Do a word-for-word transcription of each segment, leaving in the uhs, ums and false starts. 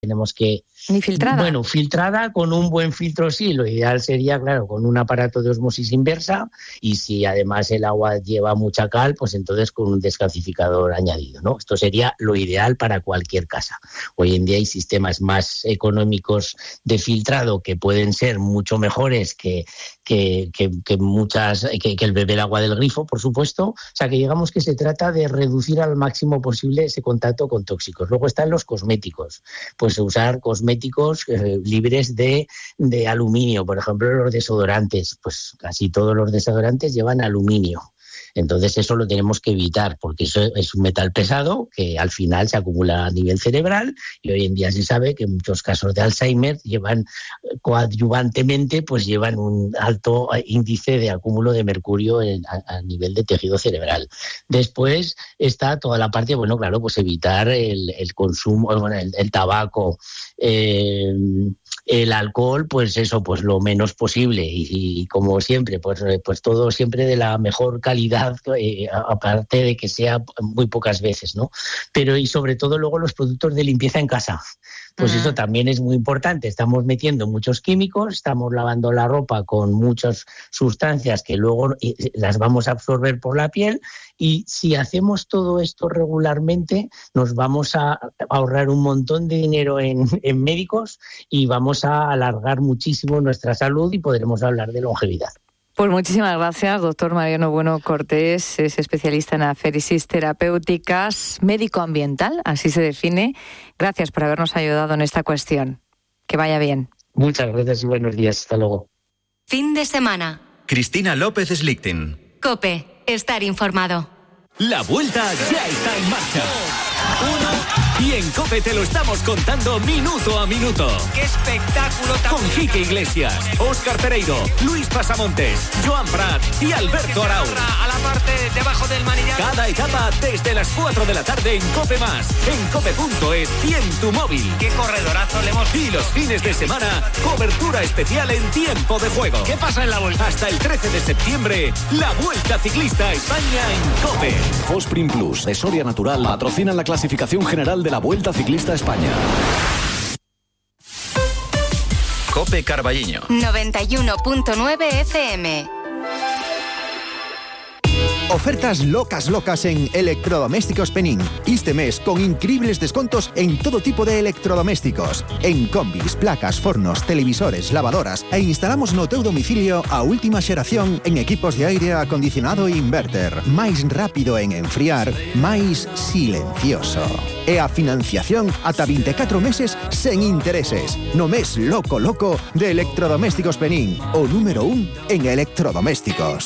tenemos que... Ni filtrada. Bueno, filtrada con un buen filtro sí, lo ideal sería, claro, con un aparato de osmosis inversa, y si además el agua lleva mucha cal, pues entonces con un descalcificador añadido, ¿no? Esto sería lo ideal para cualquier casa. Hoy en día hay sistemas más económicos de filtrado que pueden ser mucho mejores que, que, que, que muchas, que, que el beber agua del grifo, por supuesto. O sea, que digamos que se trata de reducir al máximo posible ese contacto con tóxicos. Luego están los cosméticos, pues usar cosméticos eh, libres de, de aluminio. Por ejemplo, los desodorantes, pues casi todos los desodorantes llevan aluminio. Entonces eso lo tenemos que evitar, porque eso es un metal pesado que al final se acumula a nivel cerebral, y hoy en día se sabe que muchos casos de Alzheimer llevan coadyuvantemente, pues llevan un alto índice de acúmulo de mercurio en, a, a nivel de tejido cerebral. Después está toda la parte, bueno, claro, pues evitar el, el consumo, bueno, el, el tabaco, eh, el alcohol, pues eso, pues lo menos posible, y, y como siempre, pues, pues todo siempre de la mejor calidad, eh, aparte de que sea muy pocas veces, ¿no? Pero y sobre todo luego los productos de limpieza en casa. Pues uh-huh. Eso también es muy importante. Estamos metiendo muchos químicos, estamos lavando la ropa con muchas sustancias que luego las vamos a absorber por la piel, y si hacemos todo esto regularmente nos vamos a ahorrar un montón de dinero en, en médicos, y vamos a alargar muchísimo nuestra salud y podremos hablar de longevidad. Pues muchísimas gracias, doctor Mariano Bueno Cortés, es especialista en aféresis terapéuticas, médico ambiental, así se define. Gracias por habernos ayudado en esta cuestión. Que vaya bien. Muchas gracias y buenos días. Hasta luego. Fin de semana. Cristina López Slichting. COPE. Estar informado. La vuelta ya está en marcha. Uno. Y en COPE te lo estamos contando minuto a minuto. ¡Qué espectáculo tan Con Quique Iglesias, Óscar Pereiro, Luis Pasamontes, Joan Prat y Alberto Arau. A la parte debajo del manillar. Cada etapa desde las cuatro de la tarde en COPE Más, en cope punto es y en tu móvil. ¡Qué corredorazo le hemos... Y los fines de semana, cobertura especial en tiempo de juego. ¿Qué pasa en la vuelta? Hasta el trece de septiembre, la Vuelta Ciclista a España en COPE. Fosprin Plus de Soria Natural patrocinan la clasificación general de la Vuelta Ciclista a España. COPE Carballiño. noventa y uno punto nueve F M. Ofertas locas locas en Electrodomésticos Penín. Este mes con increíbles descontos en todo tipo de electrodomésticos. En combis, placas, fornos, televisores, lavadoras, e instalamos no teu domicilio a última xeración en equipos de aire acondicionado e inverter. Máis rápido en enfriar, máis silencioso. E a financiación ata vinte e catro meses sen intereses. No mes loco loco de Electrodomésticos Penín, o número un en electrodomésticos.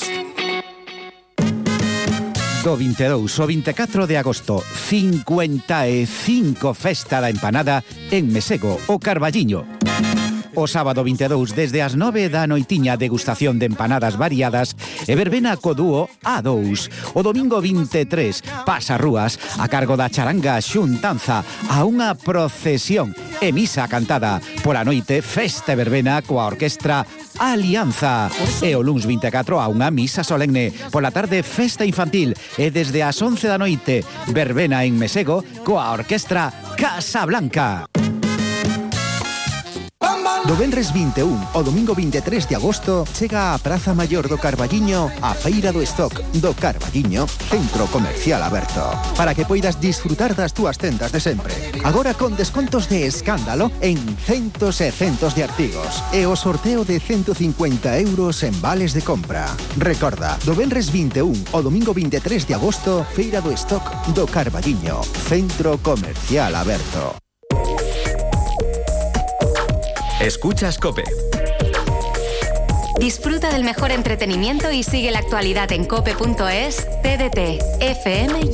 Do vinte e dous ao vinte e catro de agosto, cincuenta e cinco Festa da Empanada en Mesego, o Carballiño. O sábado vinte e dous, desde as nove da noitiña, degustación de empanadas variadas e verbena co dúo A dous. O domingo vinte e tres, pasarrúas a cargo da charanga xuntanza a unha procesión e misa cantada. Pola noite, festa e verbena coa orquestra Alianza. E o luns vinte e catro a unha misa solemne. Pola tarde, festa infantil. E desde as once da noite, verbena en Mesego coa orquestra Casablanca. Do venres vinte e un ao domingo vinte e tres de agosto chega á Praza Maior do Carballiño a Feira do Stock do Carballiño, centro comercial aberto, para que poidas disfrutar das túas tendas de sempre. Agora con descontos de escándalo en centos e centos de artigos e o sorteo de ciento cincuenta euros en vales de compra. Recorda, do venres vinte e un ao domingo vinte e tres de agosto, Feira do Stock do Carballiño, centro comercial aberto. Escuchas COPE. Disfruta del mejor entretenimiento y sigue la actualidad en cope punto es, T D T, F M